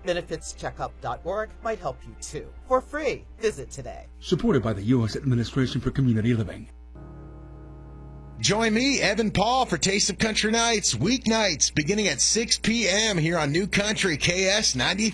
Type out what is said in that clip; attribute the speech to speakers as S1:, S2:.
S1: BenefitsCheckup.org might help you too. For free, visit today.
S2: Supported by the U.S. Administration for Community Living.
S3: Join me, Evan Paul, for Taste of Country Nights, weeknights, beginning at 6 p.m. here on New Country KS 93.